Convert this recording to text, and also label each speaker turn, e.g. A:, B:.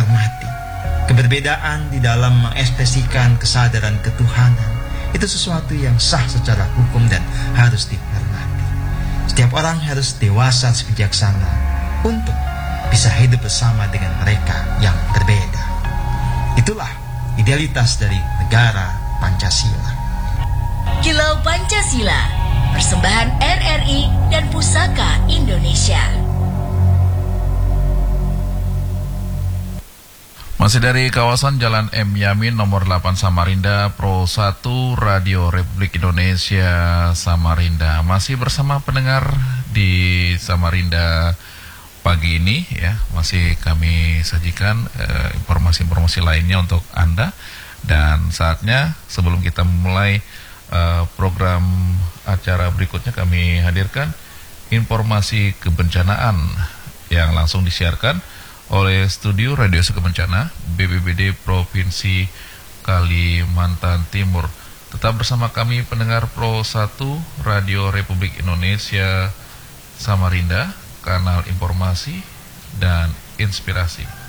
A: dihormati. Keberbedaan di dalam mengekspresikan kesadaran ketuhanan itu sesuatu yang sah secara hukum dan harus dihormati. Setiap orang harus dewasa bijaksana untuk bisa hidup bersama dengan mereka yang berbeda. Itulah idealitas dari negara Pancasila.
B: Kilau Pancasila, persembahan RRI dan Pusaka Indonesia.
C: Masih dari kawasan Jalan M. Yamin nomor 8 Samarinda, Pro 1 Radio Republik Indonesia Samarinda. Masih bersama pendengar di Samarinda pagi ini ya, masih kami sajikan informasi-informasi lainnya untuk Anda. Dan saatnya sebelum kita memulai program acara berikutnya, kami hadirkan informasi kebencanaan yang langsung disiarkan oleh Studio Radio Bencana BPBD Provinsi Kalimantan Timur. Tetap bersama kami pendengar Pro 1 Radio Republik Indonesia Samarinda, kanal informasi dan inspirasi.